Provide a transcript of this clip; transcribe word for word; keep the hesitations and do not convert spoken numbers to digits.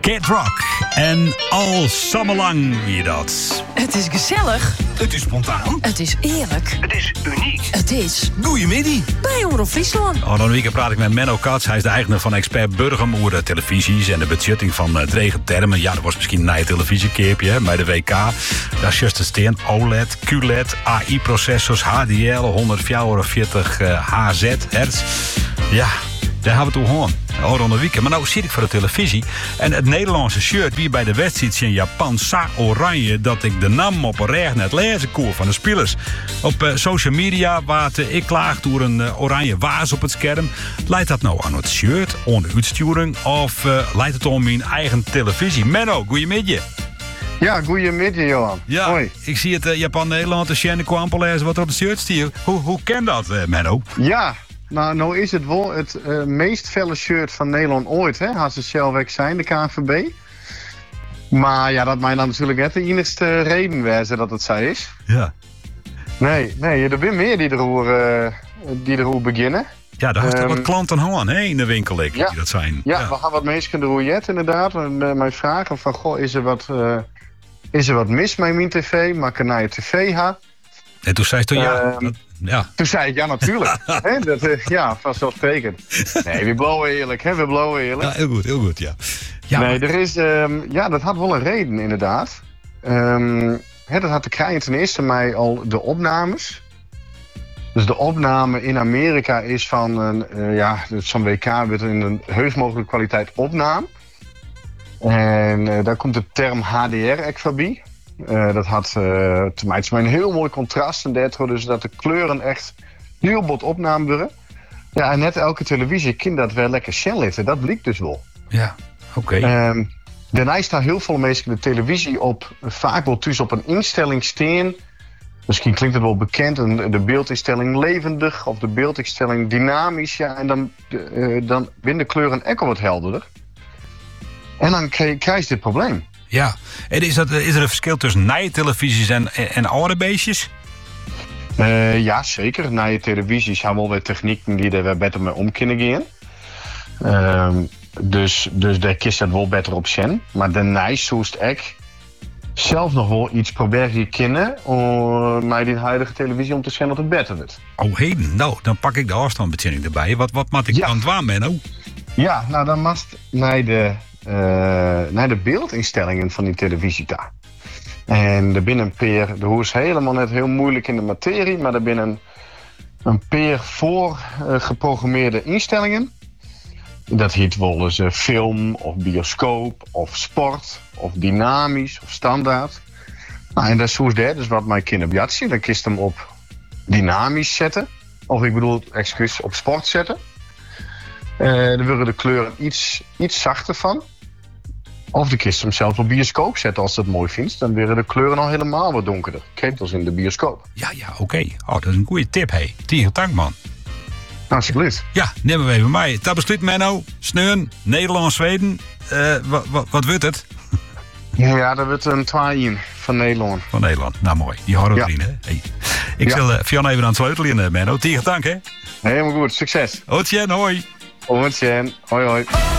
Kid Rock en All Summer Lang wie dat. Het is gezellig. Het is spontaan. Het is eerlijk. Het is uniek. Het is... Goeiemiddag. Bij Omroep Friesland. Oh, dan een week praat ik met Menno Kats. Hij is de eigenaar van Expert Burgum over de televisies en de budgetting van uh, Dregen termen. Ja, dat was misschien een nieuwe televisiekeepje hè, bij de W K. Daar is juist te steen O L E D, Q L E D, A I-processors, H D L, honderdvierenveertig uh, H Z, hertz. Ja, daar hebben we het gewoon. Al rond de weekend. Maar nou zit ik voor de televisie. En het Nederlandse shirt wie bij de wedstrijd in Japan sa oranje dat ik de naam op een recht net lezen kon van de spelers. Op uh, social media waar uh, ik klaag door een uh, oranje waas op het scherm. Leidt dat nou aan het shirt, aan de uitsturing of uh, leidt het om mijn eigen televisie? Menno, goeiemiddag. Ja, goeiemiddag Johan. Ja, hoi. Ik zie het uh, Japan-Nederland, de Shannon Kwampel lezen wat er op het shirt stiert. Hoe, hoe ken dat, uh, Menno? Ja. Nou, nou is het wel het uh, meest felle shirt van Nederland ooit, hè? Had ze zelf zijn, de K N V B. Maar ja, dat mij dan natuurlijk net de enigste reden wezen dat het zij is. Ja. Nee, nee, er zijn meer die erover, uh, die erover beginnen. Ja, daar heeft um, wat klanten aan hè, in de winkel, ik, ja, die dat zijn. Ja, ja, we gaan wat mensen erover jet inderdaad. En uh, mij vragen van, goh, is er wat, uh, is er wat mis met mijn tv? Mag ik een nieuwe tv hebben? En toen zei ze toen ja. Um, dat, ja. Toen zei ik ja, natuurlijk. He, dat, uh, ja, vanzelfsprekend. Nee, we blowen eerlijk, hè? We blowen eerlijk. Ja, heel goed, heel goed, ja. ja nee, maar... er is, um, ja, dat had wel een reden, inderdaad. Um, hè, dat had te krijgen ten eerste mij al de opnames. Dus de opname in Amerika is van een, uh, ja, zo'n W K wordt in een heus mogelijke kwaliteit opname. En uh, daar komt de term H D R ook voorbij. Uh, dat had uh, te mij een heel mooi contrast en dat, dus dat de kleuren echt heel bot opnamen worden. Ja, en net elke televisie kan dat wel lekker shellitten, dat blijkt dus wel. Ja, oké. Okay. Um, daarna staan heel veel mensen de televisie op, vaak wel thuis op een instelling steen. Misschien klinkt het wel bekend, een, de beeldinstelling levendig of de beeldinstelling dynamisch. Ja, en dan, uh, dan winnen de kleuren echt al wat helderder. En dan krijg, krijg je dit probleem. Ja, en is, dat, is er een verschil tussen nieuwe televisies en, en oude beestjes? Uh, ja, zeker. Nieuwe televisies hebben wel weer technieken die er weer beter mee om kunnen gaan. Uh, dus, dus daar kiest het wel beter op zijn. Maar de nieuwe zoest ik zelf nog wel iets proberen kennen om met die huidige televisie om te zien dat het beter wordt. Oh, heden. Nou, dan pak ik de afstandsbediening erbij. Wat, wat moet ik ja. aan doen, Menno? Ja, nou dan mast naar de... Uh, naar de beeldinstellingen van die televisie daar. En er binnen een peer, de hoe is helemaal net heel moeilijk in de materie, maar er binnen een peer voor uh, geprogrammeerde instellingen. Dat heet wel eens uh, film of bioscoop of sport of dynamisch of standaard. Nou, en dat is hoe dat, dus wat mijn kinderen bijatje, dan kiest hem op dynamisch zetten. Of ik bedoel, excuus, op sport zetten. Uh, dan worden de kleuren iets, iets zachter van. Of de kist hem zelf op bioscoop zetten als dat mooi vindt. Dan worden de kleuren al helemaal wat donkerder. Kijk, als in de bioscoop. Ja, ja, oké. Okay. Oh, dat is een goede tip, hé. Tegen dank, man. Alsjeblieft. Ja, nemen we even mij. Dat besluit Menno. Sneun, Nederland, Zweden. Uh, wat, wat, wat wordt het? Ja, dat wordt een twee-een van Nederland. Van Nederland. Nou, mooi. Die houden we ja. erin, hè. Hey. Ik ja. zal uh, Fiona even aan het sleutelen in, Menno. Tegen dank, hè. Helemaal goed. Succes. Hoi, hoi. Hoi, hoi. Hoi.